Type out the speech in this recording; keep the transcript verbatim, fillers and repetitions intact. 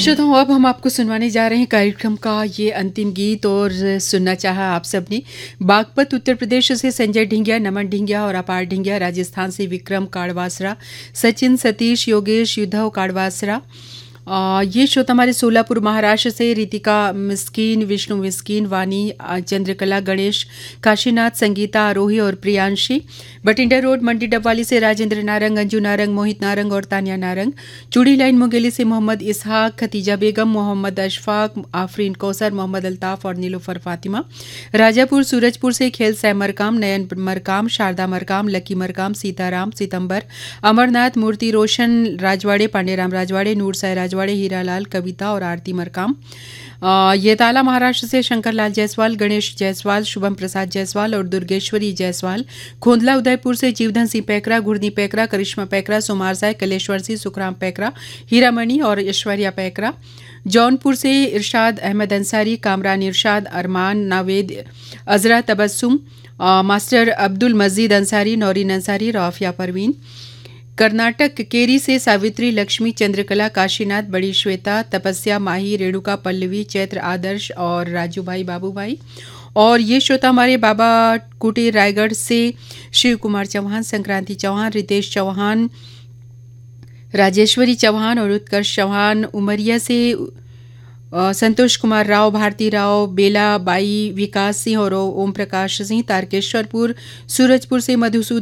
श्रोताओं, अब हम आपको सुनवाने जा रहे हैं कार्यक्रम का ये अंतिम गीत और सुनना चाहा आप सबने। बागपत उत्तर प्रदेश से संजय ढिंगिया, नमन ढिंगिया और अपार ढिंगिया, राजस्थान से विक्रम काड़वासरा, सचिन सतीश योगेश युद्धव काड़वासरा। आ, ये श्रोता हमारे सोलापुर महाराष्ट्र से रितिका मिस्कीन, विष्णु मिस्कीन, वानी, आ, चंद्रकला, गणेश, काशीनाथ, संगीता, आरोही और प्रियांशी। बटिंडा रोड मंडी डबवाली से राजेंद्र नारंग, अंजू नारंग, मोहित नारंग और तानिया नारंग। चूड़ी लाइन मुंगेली से मोहम्मद इसहाक, खतीजा बेगम, मोहम्मद अशफाक, आफरीन कौसर, मोहम्मद अल्ताफ और नीलोफर फातिमा। राजापुर सूरजपुर से खेल सै मरकाम, नयन मरकाम, शारदा मरकाम, लकी मरकाम, सीताराम, सितंबर, अमरनाथ, मूर्ति रोशन राजवाड़े, पांडेराम राजवाड़े, नूर साय राजवाड़े, हीरालाल, कविता और आरती मरकाम। आ, ये ताला महाराष्ट्र से शंकरलाल जायसवाल, गणेश जायसवाल, शुभम प्रसाद जायसवाल और दुर्गेश्वरी जायसवाल। खोंदला उदयपुर से जीवधन सिंह पैकरा, घुड़नी पैकरा, करिश्मा पैकरा, सोमार साय, कलेश्वर सिंह, सुखराम पैकरा, हीरामणि और ऐश्वर्या पैकरा। जौनपुर से इरशाद अहमद अंसारी, कामरान इरशाद, अरमान, नावेद, अजरा तबस्सुम, आ, मास्टर अब्दुल मजीद अंसारी, नौरीन अंसारी, राफिया परवीन। कर्नाटक केरी से सावित्री, लक्ष्मी, चंद्रकला, काशीनाथ, बड़ी श्वेता, तपस्या, माही, रेणुका, पल्लवी, चैत्र, आदर्श और राजू भाई, बाबू भाई। और ये श्रोता हमारे बाबा कुटीर रायगढ़ से शिव कुमार चौहान, संक्रांति चौहान, रितेश चौहान, राजेश्वरी चौहान और उत्कर्ष चौहान। उमरिया से संतोष कुमार राव, भारती राव, बेला बाई, विकास सिंह और ओम प्रकाश सिंह। तारकेश्वरपुर सूरजपुर से मधुसूदन